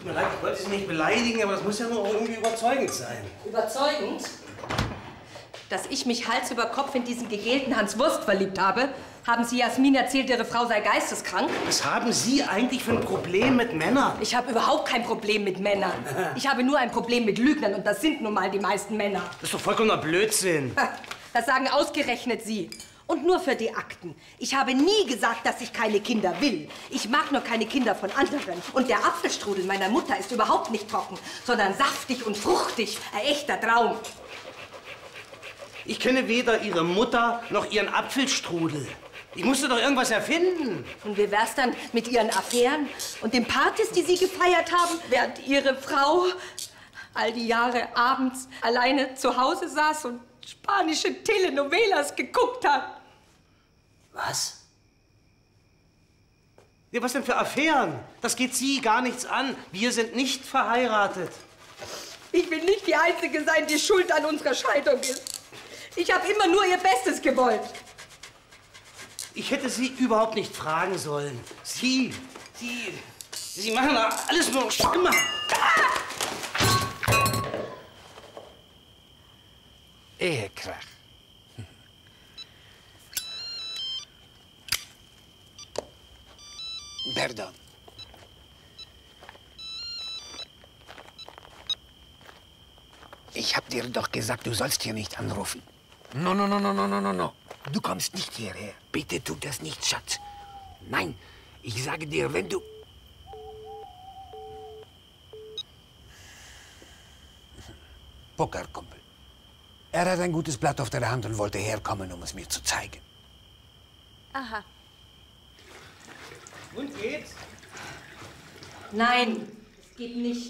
mir leid, ich wollte Sie nicht beleidigen, aber das muss ja nur irgendwie überzeugend sein. Überzeugend? Dass ich mich Hals über Kopf in diesen gegelten Hans Wurst verliebt habe? Haben Sie Jasmin erzählt, Ihre Frau sei geisteskrank? Was haben Sie eigentlich für ein Problem mit Männern? Ich habe überhaupt kein Problem mit Männern. Ich habe nur ein Problem mit Lügnern und das sind nun mal die meisten Männer. Das ist doch vollkommener Blödsinn. Das sagen ausgerechnet Sie. Und nur für die Akten. Ich habe nie gesagt, dass ich keine Kinder will. Ich mag nur keine Kinder von anderen. Und der Apfelstrudel meiner Mutter ist überhaupt nicht trocken, sondern saftig und fruchtig. Ein echter Traum. Ich kenne weder Ihre Mutter noch Ihren Apfelstrudel. Ich musste doch irgendwas erfinden. Und wie wär's dann mit Ihren Affären und den Partys, die Sie gefeiert haben, während Ihre Frau all die Jahre abends alleine zu Hause saß und spanische Telenovelas geguckt hat? Was? Ja, was denn für Affären? Das geht Sie gar nichts an. Wir sind nicht verheiratet. Ich will nicht die Einzige sein, die schuld an unserer Scheidung ist. Ich habe immer nur Ihr Bestes gewollt. Ich hätte Sie überhaupt nicht fragen sollen. Sie machen da alles nur schlimmer. Ehekrach. Pardon. Ich hab dir doch gesagt, du sollst hier nicht anrufen. No. Du kommst nicht hierher. Bitte tu das nicht, Schatz. Nein, ich sage dir, wenn du... Pokerkumpel. Er hat ein gutes Blatt auf der Hand und wollte herkommen, um es mir zu zeigen. Aha. Und geht's? Nein, es geht nicht.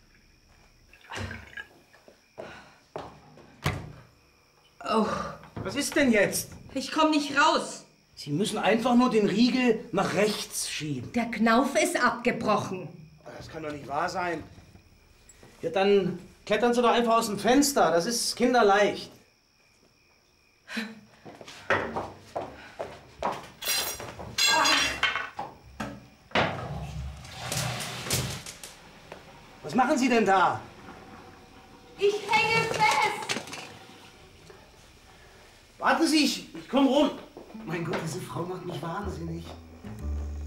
Oh. Was ist denn jetzt? Ich komme nicht raus. Sie müssen einfach nur den Riegel nach rechts schieben. Der Knauf ist abgebrochen. Das kann doch nicht wahr sein. Ja, dann klettern Sie doch einfach aus dem Fenster. Das ist kinderleicht. Was machen Sie denn da? Ich hänge fest. Warten Sie, ich komme rum. Mein Gott, diese Frau macht mich wahnsinnig.